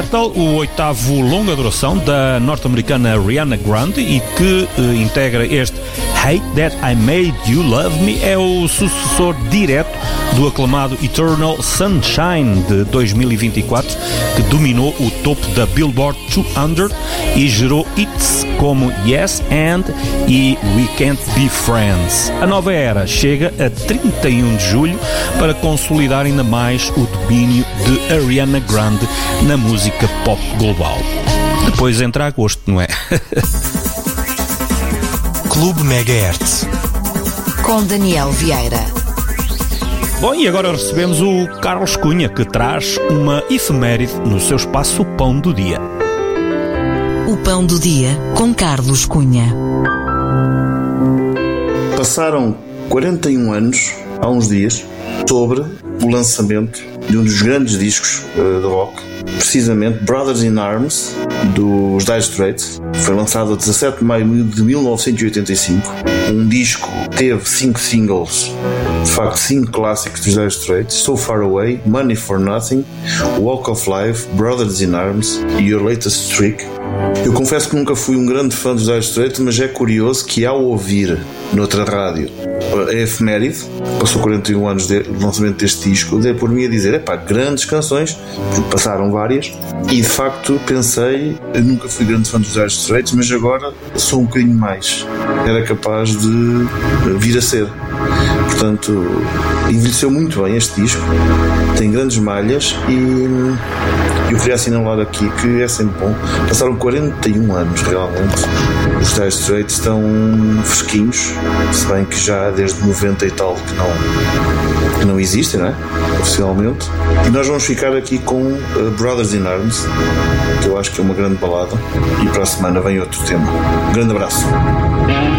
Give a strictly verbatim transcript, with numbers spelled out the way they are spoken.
Metal, o oitavo longa duração da norte-americana Ariana Grande e que uh, integra este Hate That I Made You Love Me, é o sucessor direto do aclamado Eternal Sunshine de dois mil e vinte e quatro, que dominou o topo da Billboard duzentos e gerou hits como Yes and e We Can't Be Friends. A nova era chega a trinta e um de julho para consolidar ainda mais o domínio de Ariana Grande na música pop global. Depois entra agosto, não é? Clube Megahertz com Daniel Vieira. Bom, e agora recebemos o Carlos Cunha, que traz uma efeméride no seu espaço Pão do Dia. O Pão do Dia com Carlos Cunha. Passaram quarenta e um anos, há uns dias, sobre o lançamento de um dos grandes discos uh, de rock, precisamente Brothers in Arms, dos Dire Straits. Foi lançado a dezassete de maio de mil novecentos e oitenta e cinco. Um disco que teve cinco singles, de facto cinco clássicos dos Dire Straits: So Far Away, Money for Nothing, Walk of Life, Brothers in Arms e Your Latest Trick. Eu confesso que nunca fui um grande fã dos Dire Straits, mas é curioso que ao ouvir noutra rádio a efeméride, passou quarenta e um anos de lançamento deste disco, dei por mim a dizer, epá, grandes canções, porque passaram várias, e de facto pensei, eu nunca fui grande fã dos Dire Straits, mas agora sou um bocadinho mais, era capaz de vir a ser. Portanto, envelheceu muito bem este disco, tem grandes malhas, e eu queria assinalar aqui que é sempre bom. Passaram quarenta e um anos realmente, os Dire Straits estão fresquinhos, se bem que já desde noventa e tal que não, que não existem, não é? Oficialmente. E nós vamos ficar aqui com uh, Brothers in Arms, que eu acho que é uma grande balada, e para a semana vem outro tema. Um grande abraço.